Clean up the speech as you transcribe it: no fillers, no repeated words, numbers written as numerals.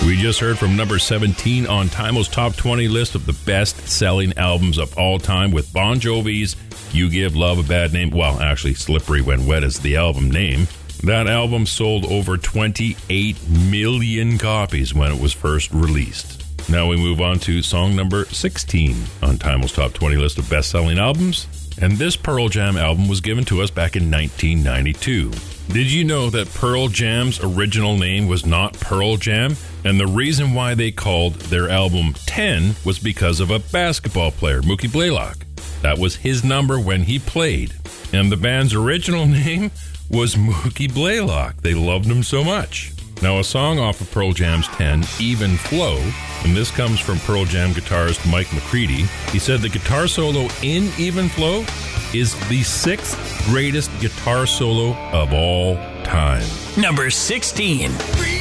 We just heard from number 17 on Time's Top 20 list of the best-selling albums of all time with Bon Jovi's You Give Love a Bad Name. Well, actually, Slippery When Wet is the album name. That album sold over 28 million copies when it was first released. Now we move on to song number 16 on Time's Top 20 list of best-selling albums. And this Pearl Jam album was given to us back in 1992. Did you know that Pearl Jam's original name was not Pearl Jam? And the reason why they called their album 10 was because of a basketball player, Mookie Blaylock. That was his number when he played. And the band's original name was Mookie Blaylock. They loved him so much. Now, a song off of Pearl Jam's 10, Even Flow, and this comes from Pearl Jam guitarist Mike McCready. He said the guitar solo in Even Flow is the 6th greatest guitar solo of all time. Number 16.